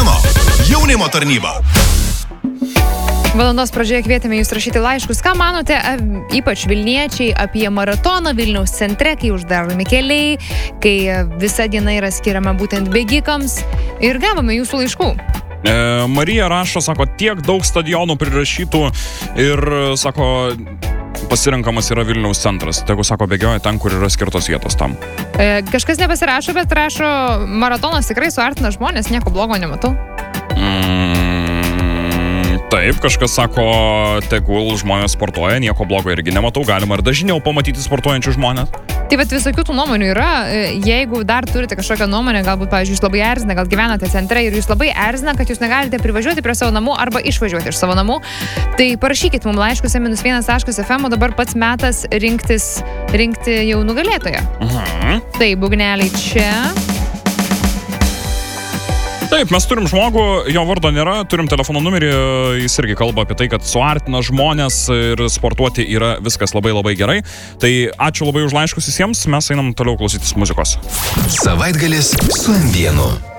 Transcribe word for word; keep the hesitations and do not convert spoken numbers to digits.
Vieno jaunimo tarnyba. Valandos pradžioje kvietėme jūs rašyti laiškus. Ką manote, ypač Vilniečiai, apie maratoną Vilniaus centre, kai uždaromi keliai, kai visa diena yra skiriama būtent bėgikams, ir gavome jūsų laiškų. E, Marija rašo, sako, tiek daug stadionų prirašytų ir, sako, pasirenkamas yra Vilniaus centras. Tegu, sako, bėgioja ten, kur yra skirtos vietos tam. E, kažkas nepasirašo, bet rašo, maratonas tikrai suartina žmonės, nieko blogo nematau. Mm. Taip, kažkas sako, tegul žmonės sportuoja, nieko blogo irgi nematau, galima ir dažniau pamatyti sportuojančių žmonės. Tai bet visokių tų nuomonių yra, jeigu dar turite kažkokią nuomonę, galbūt, pavyzdžiui, jūs labai erzina, gal gyvenate centre ir jūs labai erzina, kad jūs negalite privažiuoti prie savo namų arba išvažiuoti iš savo namų, tai parašykit mums laiškus minus vienas taškas ef em, o dabar pats metas rinktis, rinkti jau nugalėtoją. Mhm. Tai būgneliai čia. Taip, mes turim žmogų, jo vardo nėra, turim telefono numerį, jis irgi kalba apie tai, kad suartina žmonės ir sportuoti yra viskas labai labai gerai. Tai ačiū labai už laiškus visiems, mes einam toliau klausytis muzikos. Savaitgalis su M vienu.